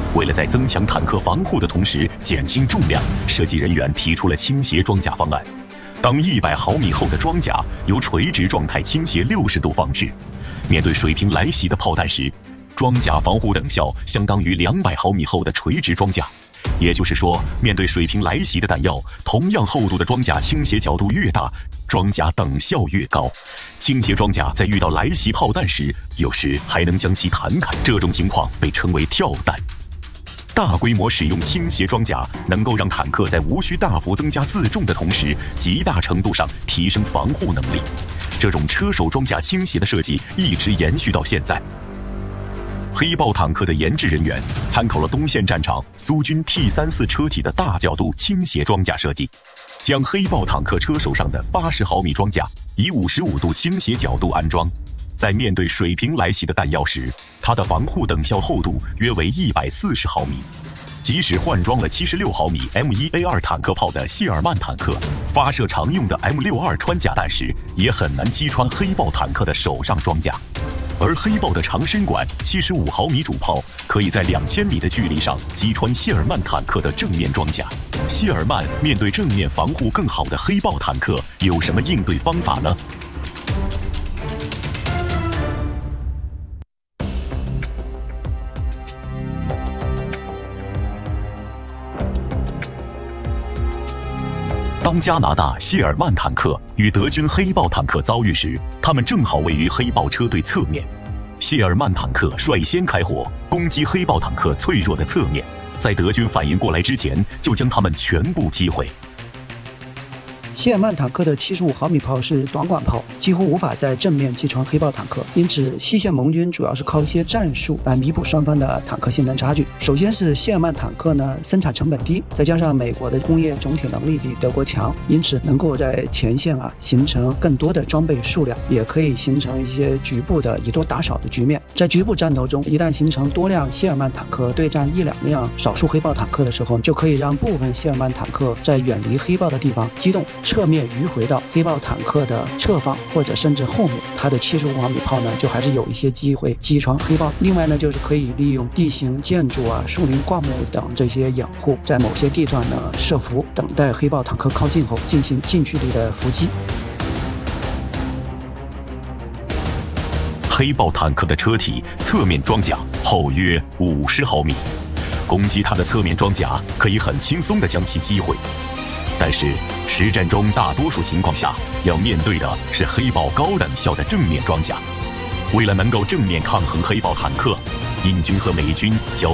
为了在增强坦克防护的同时减轻重量，设计人员提出了倾斜装甲方案。当100毫米厚的装甲由垂直状态倾斜60度放置，面对水平来袭的炮弹时，装甲防护等效相当于200毫米厚的垂直装甲。也就是说，面对水平来袭的弹药，同样厚度的装甲倾斜角度越大，装甲等效越高。倾斜装甲在遇到来袭炮弹时，有时还能将其弹开，这种情况被称为跳弹。大规模使用倾斜装甲，能够让坦克在无需大幅增加自重的同时，极大程度上提升防护能力。这种车手装甲倾斜的设计一直延续到现在。黑豹坦克的研制人员参考了东线战场苏军 T-34 车体的大角度倾斜装甲设计，将黑豹坦克车手上的80毫米装甲以55度倾斜角度安装。在面对水平来袭的弹药时，它的防护等效厚度约为140毫米。即使换装了76毫米 M1A2 坦克炮的谢尔曼坦克，发射常用的 M62 穿甲弹时，也很难击穿黑豹坦克的手上装甲。而黑豹的长身管75毫米主炮可以在2000米的距离上击穿谢尔曼坦克的正面装甲。谢尔曼面对正面防护更好的黑豹坦克有什么应对方法呢？当加拿大谢尔曼坦克与德军黑豹坦克遭遇时，他们正好位于黑豹车队侧面。谢尔曼坦克率先开火，攻击黑豹坦克脆弱的侧面，在德军反应过来之前，就将他们全部击毁。 谢尔曼坦克的75毫米炮是短管炮，几乎无法在正面击穿黑豹坦克，因此西线盟军主要是靠一些战术来弥补双方的坦克性能差距。首先是谢尔曼坦克呢生产成本低，再加上美国的工业总体能力比德国强，因此能够在前线形成更多的装备数量，也可以形成一些局部的以多打少的局面。在局部战斗中，一旦形成多辆谢尔曼坦克对战1-2辆少数黑豹坦克的时候，就可以让部分谢尔曼坦克在远离黑豹的地方机动，侧面迂回到黑豹坦克的侧方或者甚至后面，它的75毫米炮呢就还是有一些机会击穿黑豹。另外呢，就是可以利用地形、建筑树林、灌木等这些掩护，在某些地段呢设伏，等待黑豹坦克靠近后进行近距离的伏击。 黑豹坦克的车体侧面装甲厚约50毫米，攻击它的侧面装甲可以很轻松地将其击毁。但是实战中大多数情况下要面对的是黑豹高等效的正面装甲。为了能够正面抗衡黑豹坦克，英军和美军交